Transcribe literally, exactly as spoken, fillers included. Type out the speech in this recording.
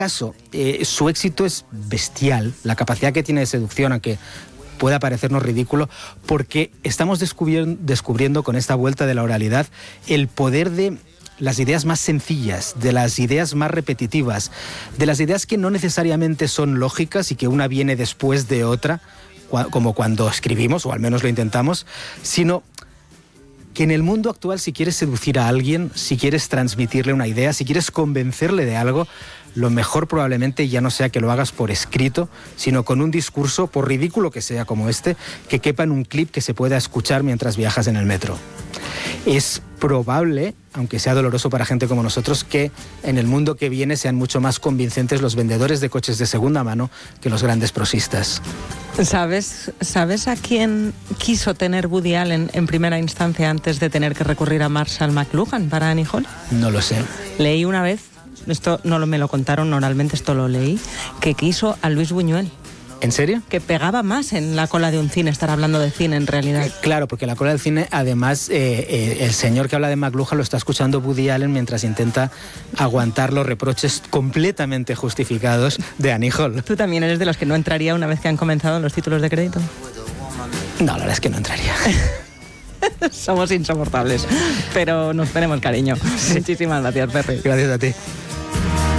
caso, eh, su éxito es bestial, la capacidad que tiene de seducción, aunque pueda parecernos ridículo, porque estamos descubriendo, descubriendo con esta vuelta de la oralidad el poder de las ideas más sencillas, de las ideas más repetitivas, de las ideas que no necesariamente son lógicas y que una viene después de otra, como cuando escribimos, o al menos lo intentamos, sino que en el mundo actual, si quieres seducir a alguien, si quieres transmitirle una idea, si quieres convencerle de algo, lo mejor probablemente ya no sea que lo hagas por escrito, sino con un discurso, por ridículo que sea como este, que quepa en un clip que se pueda escuchar mientras viajas en el metro. Es probable, aunque sea doloroso para gente como nosotros, que en el mundo que viene sean mucho más convincentes los vendedores de coches de segunda mano que los grandes prosistas. ¿Sabes, ¿Sabes a quién quiso tener Woody Allen en primera instancia antes de tener que recurrir a Marshall McLuhan para Annie Hall? No lo sé. Leí una vez, esto no lo, me lo contaron oralmente, esto lo leí, que quiso a Luis Buñuel. ¿En serio? Que pegaba más en la cola de un cine, estar hablando de cine en realidad. Eh, claro, porque la cola del cine, además, eh, eh, el señor que habla de McLuhan lo está escuchando Woody Allen mientras intenta aguantar los reproches completamente justificados de Annie Hall. ¿Tú también eres de los que no entraría una vez que han comenzado los títulos de crédito? No, la verdad es que no entraría. Somos insoportables, pero nos tenemos cariño. Sí. Muchísimas gracias, Perry. Gracias a ti.